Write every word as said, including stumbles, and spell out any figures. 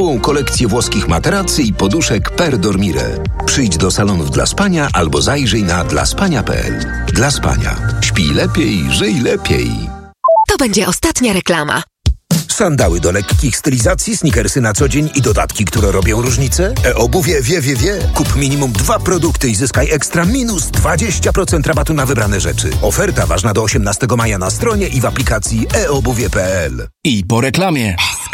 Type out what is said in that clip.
całą kolekcję włoskich materacy i poduszek Per Dormire. Przyjdź do salonów dla spania albo zajrzyj na dlaspania kropka p l. Dla spania. Śpij lepiej, żyj lepiej. To będzie ostatnia reklama. Sandały do lekkich stylizacji, sneakersy na co dzień i dodatki, które robią różnicę? E-obuwie wie, wie, wie. Kup minimum dwa produkty i zyskaj ekstra minus dwadzieścia procent rabatu na wybrane rzeczy. Oferta ważna do osiemnastego maja na stronie i w aplikacji e obuwie kropka p l. I po reklamie.